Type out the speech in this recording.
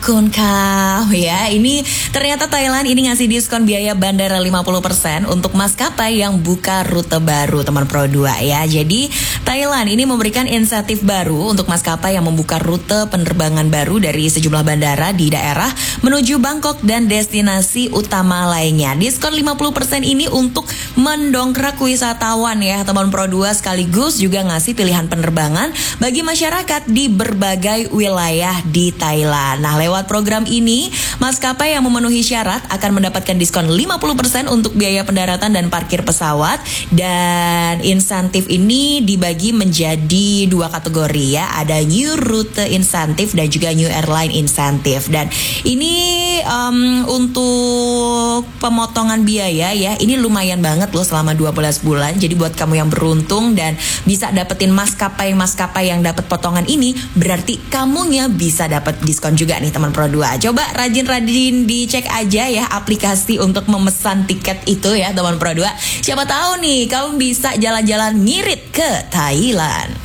Kunkau ya, ini ternyata Thailand ini ngasih diskon biaya bandara 50% untuk maskapai yang buka rute baru teman Pro 2 ya. Jadi Thailand ini memberikan insentif baru untuk maskapai yang membuka rute penerbangan baru dari sejumlah bandara di daerah menuju Bangkok dan destinasi utama lainnya. Diskon 50% ini untuk mendongkrak wisatawan ya teman Pro 2, sekaligus juga ngasih pilihan penerbangan bagi masyarakat di berbagai wilayah di Thailand. Nah, lewat program ini, maskapai yang memenuhi syarat akan mendapatkan diskon 50% untuk biaya pendaratan dan parkir pesawat. Dan insentif ini dibagi menjadi dua kategori ya. Ada New Route Incentive dan juga New Airline Incentive. Dan ini untuk pemotongan biaya ya, ini lumayan banget loh selama 12 bulan. Jadi buat kamu yang beruntung dan bisa dapetin maskapai yang dapat potongan ini, berarti kamunya bisa dapat diskon juga nih teman Pro 2. Coba rajin-rajin dicek aja ya aplikasi untuk memesan tiket itu ya teman Pro 2. Siapa tahu nih kamu bisa jalan-jalan ngirit ke Thailand.